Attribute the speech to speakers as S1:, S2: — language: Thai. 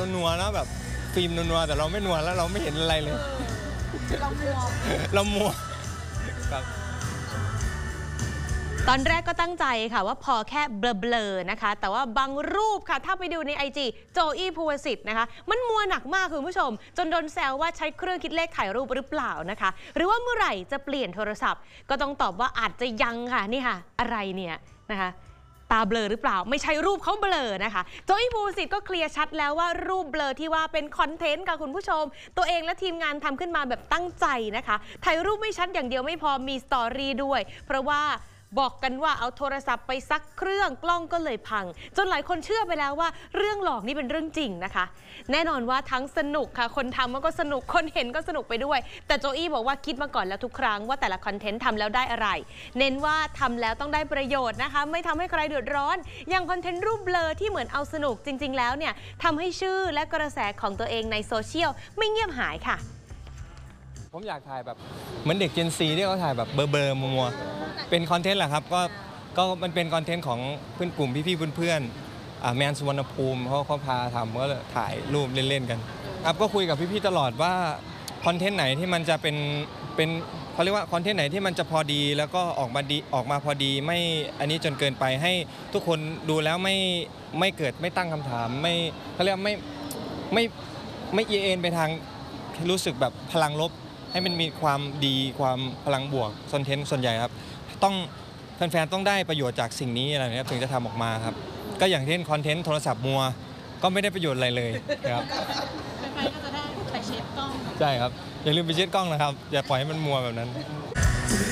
S1: นัวๆนะแบบฟิล์มนัวๆแต่เราไม่นัวแล้วเราไม่เห็นอะไรเลยเรามัวครับ
S2: ตอนแรกก็ตั้งใจค่ะว่าพอแค่เบลอๆนะคะแต่ว่าบางรูปค่ะถ้าไปดูใน IG โจอี้ภูวสิทธิ์นะคะมันมัวหนักมากคุณผู้ชมจนโดนแซวว่าใช้เครื่องคิดเลขถ่ายรูปหรือเปล่านะคะหรือว่าเมื่อไหร่จะเปลี่ยนโทรศัพท์ก็ต้องตอบว่าอาจจะยังค่ะนี่ค่ะอะไรเนี่ยนะคะตาเบลอหรือเปล่าไม่ใช่รูปเขาเบลอนะคะโจอี้ภูวสิทธิ์ก็เคลียร์ชัดแล้วว่ารูปเบลอที่ว่าเป็นคอนเทนต์ค่ะคุณผู้ชมตัวเองและทีมงานทำขึ้นมาแบบตั้งใจนะคะถ่ายรูปไม่ชัดอย่างเดียวไม่พอมีสตอรี่ด้วยเพราะว่าบอกกันว่าเอาโทรศัพท์ไปซักเครื่องกล้องก็เลยพังจนหลายคนเชื่อไปแล้วว่าเรื่องหลอกนี่เป็นเรื่องจริงนะคะแน่นอนว่าทั้งสนุกค่ะคนทำมันก็สนุกคนเห็นก็สนุกไปด้วยแต่โจอี้บอกว่าคิดมาก่อนแล้วทุกครั้งว่าแต่ละคอนเทนต์ทำแล้วได้อะไรเน้นว่าทำแล้วต้องได้ประโยชน์นะคะไม่ทำให้ใครเดือดร้อนอย่างคอนเทนต์รูปเบลอที่เหมือนเอาสนุกจริงๆแล้วเนี่ยทำให้ชื่อและกระแสของตัวเองในโซเชียลไม่เงียบหายค่ะ
S1: ผมอยากถ่ายแบบเหมือนเด็ก Gen Z ที่เขาถ่ายแบบเบลอๆมัวๆเป็นคอนเทนต์แหละครับก็มันเป็นคอนเทนต์ของเพื่อนกลุ่มพี่ๆเพื่อนๆแมนสุวรรณภูมิเขาพาทำก็ถ่ายรูปเล่นๆกันครับก็คุยกับพี่ๆตลอดว่าคอนเทนต์ไหนที่มันจะเป็นเขาเรียกว่าคอนเทนต์ไหนที่มันจะพอดีแล้วก็ออกมาพอดีไม่อันนี้จนเกินไปให้ทุกคนดูแล้วไม่เกิดไม่ตั้งคำถามไม่เขาเรียกไม่เอ็นไปทางรู้สึกแบบพลังลบให้มันมีความดีความพลังบวกคอนเทนต์ส่วนใหญ่ครับต้องแฟนๆต้องได้ประโยชน์จากสิ่งนี้อะไรนะครับถึงจะทำออกมาครับก็อย่างเช่นคอนเทนต์โทรศัพท์มัวก็ไม่ได้ประโยชน์อะไรเลยครับ
S3: แฟนๆก็จะได้ไปเช็คกล้อง
S1: ใช่ครับอย่าลืมไปเช็ดกล้องนะครับอย่าปล่อยให้มันมัวแบบนั้น